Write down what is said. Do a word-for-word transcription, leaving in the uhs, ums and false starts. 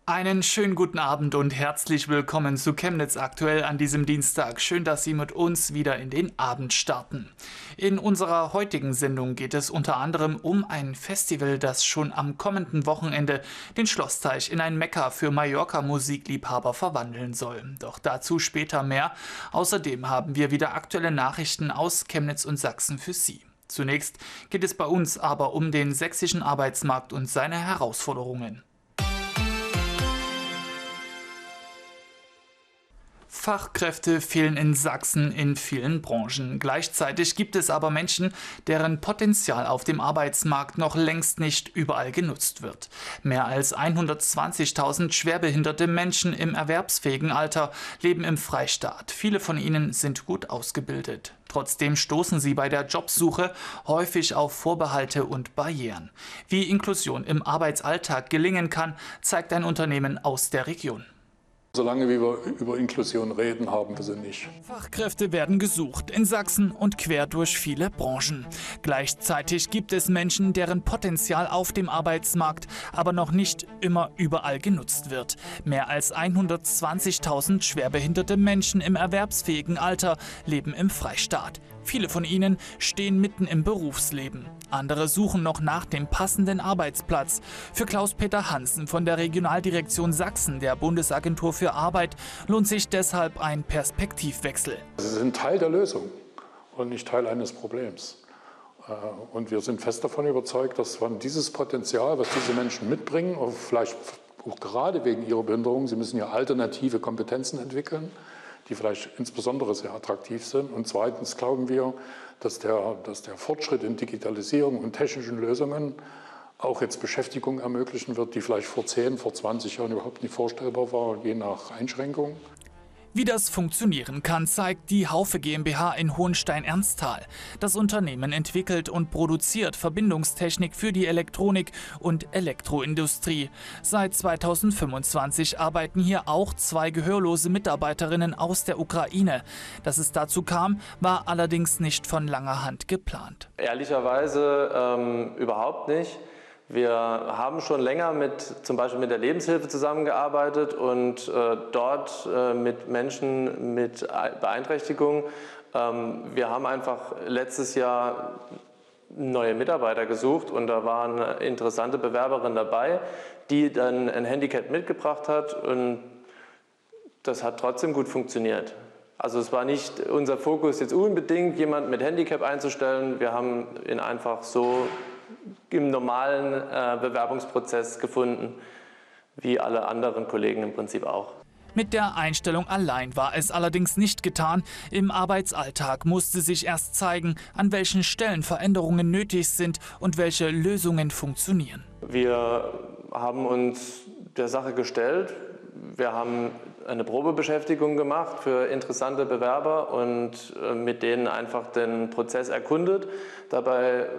Einen schönen guten Abend und herzlich willkommen zu Chemnitz aktuell an diesem Dienstag. Schön, dass Sie mit uns wieder in den Abend starten. In unserer heutigen Sendung geht es unter anderem um ein Festival, das schon am kommenden Wochenende den Schlossteich in ein Mekka für Mallorca-Musikliebhaber verwandeln soll. Doch dazu später mehr. Außerdem haben wir wieder aktuelle Nachrichten aus Chemnitz und Sachsen für Sie. Zunächst geht es bei uns aber um den sächsischen Arbeitsmarkt und seine Herausforderungen. Fachkräfte fehlen in Sachsen in vielen Branchen. Gleichzeitig gibt es aber Menschen, deren Potenzial auf dem Arbeitsmarkt noch längst nicht überall genutzt wird. Mehr als hundertzwanzigtausend schwerbehinderte Menschen im erwerbsfähigen Alter leben im Freistaat. Viele von ihnen sind gut ausgebildet. Trotzdem stoßen sie bei der Jobsuche häufig auf Vorbehalte und Barrieren. Wie Inklusion im Arbeitsalltag gelingen kann, zeigt ein Unternehmen aus der Region. Solange wir über Inklusion reden, haben wir sie nicht. Fachkräfte werden gesucht in Sachsen und quer durch viele Branchen. Gleichzeitig gibt es Menschen, deren Potenzial auf dem Arbeitsmarkt aber noch nicht immer überall genutzt wird. Mehr als hundertzwanzigtausend schwerbehinderte Menschen im erwerbsfähigen Alter leben im Freistaat. Viele von ihnen stehen mitten im Berufsleben. Andere suchen noch nach dem passenden Arbeitsplatz. Für Klaus-Peter Hansen von der Regionaldirektion Sachsen der Bundesagentur für Arbeit lohnt sich deshalb ein Perspektivwechsel. Sie sind Teil der Lösung und nicht Teil eines Problems. Und wir sind fest davon überzeugt, dass man dieses Potenzial, was diese Menschen mitbringen, vielleicht auch gerade wegen ihrer Behinderung, sie müssen ja alternative Kompetenzen entwickeln, die vielleicht insbesondere sehr attraktiv sind. Und zweitens glauben wir, dass der, dass der Fortschritt in Digitalisierung und technischen Lösungen auch jetzt Beschäftigung ermöglichen wird, die vielleicht vor zehn, vor zwanzig Jahren überhaupt nicht vorstellbar war, je nach Einschränkung. Wie das funktionieren kann, zeigt die Haufe GmbH in Hohenstein-Ernsthal. Das Unternehmen entwickelt und produziert Verbindungstechnik für die Elektronik- und Elektroindustrie. Seit zweitausendfünfundzwanzig arbeiten hier auch zwei gehörlose Mitarbeiterinnen aus der Ukraine. Dass es dazu kam, war allerdings nicht von langer Hand geplant. Ehrlicherweise ähm, überhaupt nicht. Wir haben schon länger mit, zum Beispiel mit der Lebenshilfe zusammengearbeitet und äh, dort äh, mit Menschen mit Beeinträchtigungen. Ähm, wir haben einfach letztes Jahr neue Mitarbeiter gesucht und da war eine interessante Bewerberin dabei, die dann ein Handicap mitgebracht hat und das hat trotzdem gut funktioniert. Also es war nicht unser Fokus, jetzt unbedingt jemanden mit Handicap einzustellen. Wir haben ihn einfach so im normalen äh, Bewerbungsprozess gefunden, wie alle anderen Kollegen im Prinzip auch. Mit der Einstellung allein war es allerdings nicht getan. Im Arbeitsalltag musste sich erst zeigen, an welchen Stellen Veränderungen nötig sind und welche Lösungen funktionieren. Wir haben uns der Sache gestellt. Wir haben eine Probebeschäftigung gemacht für interessante Bewerber und mit denen einfach den Prozess erkundet. Dabei